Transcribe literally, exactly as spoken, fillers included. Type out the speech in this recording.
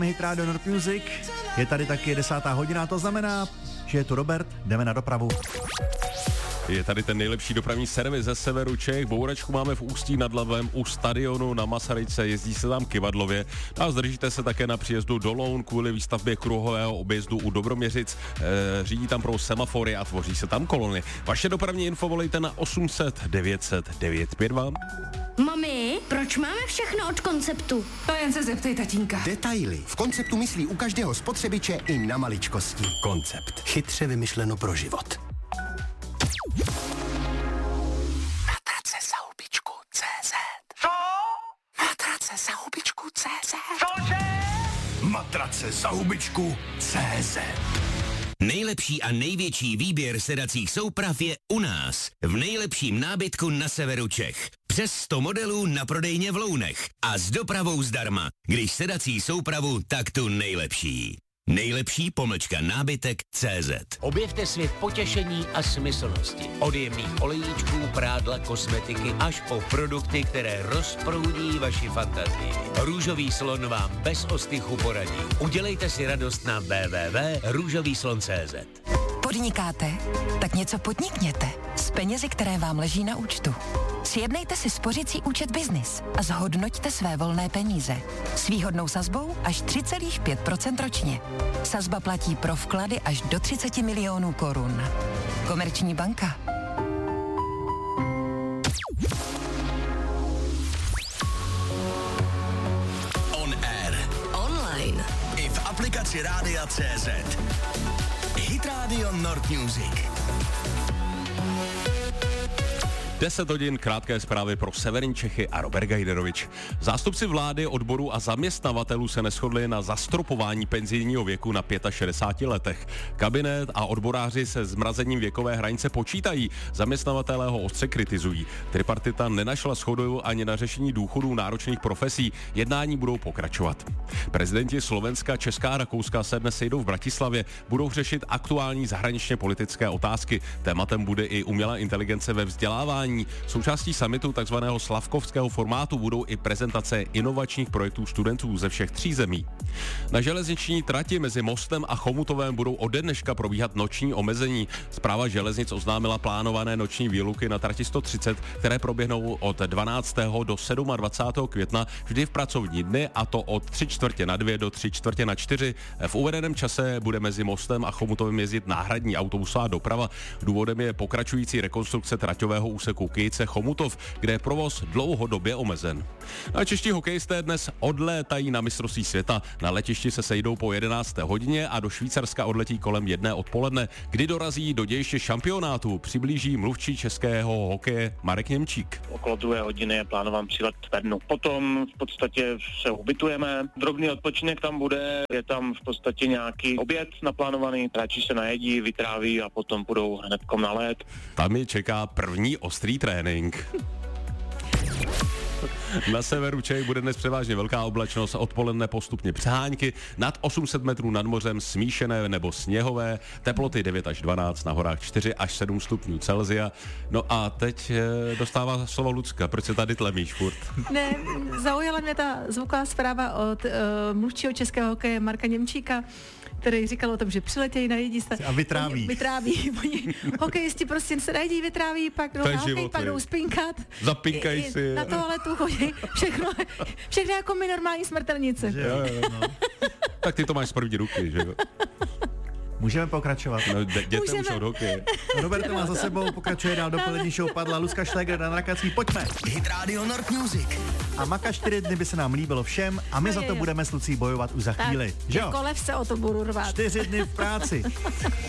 Hit Radio Nord Music. Je tady taky desátá hodina, to znamená, že je tu Robert, jdeme na dopravu. Je tady ten nejlepší dopravní servis ze severu Čech. Bouračku máme v Ústí nad Labem u stadionu na Masaryce, jezdí se tam kyvadlově. A zdržíte se také na příjezdu do Loun kvůli výstavbě kruhového objezdu u Dobroměřic. E, řídí tam pro semafory a tvoří se tam kolony. Vaše dopravní info volejte na osm set devět set devět pět dva. Mami, proč máme všechno od Konceptu? To jen se zeptej tatínka. Detaily. V Konceptu myslí u každého spotřebiče i na maličkosti. Koncept. Chytře vymyšleno pro život. Matrace za hubičku C Z. Co? Matrace za hubičku C Z. Cože? Matrace za hubičku C Z. Nejlepší a největší výběr sedacích souprav je u nás, v nejlepším nábytku na severu Čech. Přes sto modelů na prodejně v Lounech a s dopravou zdarma. Když sedací soupravu, tak tu nejlepší. Nejlepší pomlčka nábytek C Z. Objevte svět potěšení a smyslnosti. Od jemných olejíčků, prádla, kosmetiky až po produkty, které rozproudí vaši fantazii. Růžový slon vám bez ostychu poradí. Udělejte si radost na w w w tečka růžový slon tečka c z. Podnikáte? Tak něco podnikněte s penězi, které vám leží na účtu. Sjednejte si spořící účet Business a zhodnoťte své volné peníze. S výhodnou sazbou až tři celá pět procenta ročně. Sazba platí pro vklady až do třicet milionů korun. Komerční banka. On air. Online. I v aplikaci Rádia C Z. Hit Radio Nord Music. deset hodin, krátké zprávy pro severní Čechy a Robert Gajderovič. Zástupci vlády, odborů a zaměstnavatelů se neshodli na zastropování penzijního věku na šedesát pět letech. Kabinet a odboráři se zmrazením věkové hranice počítají, zaměstnavatelé ho ostře kritizují. Tripartita nenašla shodu ani na řešení důchodů náročných profesí, jednání budou pokračovat. Prezidenti Slovenska, Česká a Rakouska se dnes sejdou v Bratislavě, budou řešit aktuální zahraničně politické otázky. Tématem bude i umělá inteligence ve vzdělávání. Součástí summitu takzvaného slavkovského formátu budou i prezentace inovačních projektů studentů ze všech tří zemí. Na železniční trati mezi Mostem a Chomutovem budou ode dneška probíhat noční omezení. Správa železnic oznámila plánované noční výluky na trati sto třicet, které proběhnou od dvanáctého do dvacátého sedmého května vždy v pracovní dny, a to od tři čtvrtě na dvě do tři čtvrtě na čtyři. V uvedeném čase bude mezi Mostem a Chomutovem jezdit náhradní autobusová doprava. Důvodem je pokračující rekonstrukce traťového úseku Kyjce Chomutov, kde je provoz dlouhodobě omezen. A čeští hokejisté dnes odlétají na mistrovství světa. Na letišti se sejdou po jedenácté hodině a do Švýcarska odletí kolem jedné odpoledne, kdy dorazí do dějiště šampionátu, přiblíží mluvčí českého hokeje Marek Němčík. Okolo druhé hodiny je plánován přílet v Brnu. Potom v podstatě se ubytujeme, drobný odpočinek tam bude, je tam v podstatě nějaký oběd naplánovaný, hráči se najedí, vytráví a potom půjdou hnedkom na led. Tam je čeká první ostrý trénink. Na severu Čech bude dnes převážně velká oblačnost, odpoledne postupně přehánky, nad osm set metrů nad mořem smíšené nebo sněhové, teploty devět až dvanáct, na horách čtyři až sedm stupňů Celsia. No a teď e, dostává slovo Lucka, proč se tady tlemíš furt? Ne, zaujala mě ta zvuková zpráva od uh, mluvčího českého hokeje Marka Němčíka, který říkal o tom, že přiletějí, najedí se. A vytráví. Oni, vytráví. Oni, hokejisti prostě se najedí, vytráví, pak jdou na hokej, pak jdou spinkat. Zapinkají si. Na toaletu chodí. Všechno, všechno jako my normální smrtelnice. Jo, jo, no. Tak ty to máš z první ruky, že jo? Můžeme pokračovat. No, dě, děte už od hokeje. Robert to má za sebou, pokračuje dál dopolední show, padla Lucka Šlegr, Dan Rakacký, pojďme. Hit Radio Nord Music. A Maka čtyři dny by se nám líbilo všem a my No za je, to jo. budeme s Lucí bojovat už za chvíli. Tak, že jo? jako lev se o to budu rvát. Čtyři dny v práci.